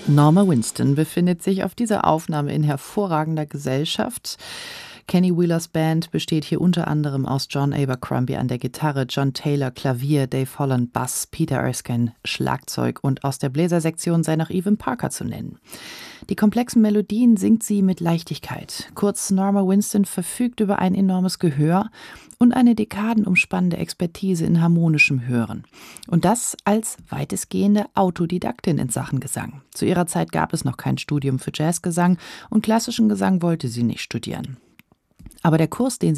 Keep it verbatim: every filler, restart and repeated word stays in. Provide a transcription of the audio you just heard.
Norma Winston befindet sich auf dieser Aufnahme in hervorragender Gesellschaft. Kenny Wheelers Band besteht hier unter anderem aus John Abercrombie an der Gitarre, John Taylor Klavier, Dave Holland Bass, Peter Erskine Schlagzeug und aus der Bläsersektion sei noch Evan Parker zu nennen. Die komplexen Melodien singt sie mit Leichtigkeit. Kurz, Norma Winston verfügt über ein enormes Gehör und eine dekadenumspannende Expertise in harmonischem Hören. Und das als weitestgehende Autodidaktin in Sachen Gesang. Zu ihrer Zeit gab es noch kein Studium für Jazzgesang und klassischen Gesang wollte sie nicht studieren. Aber der Kurs, den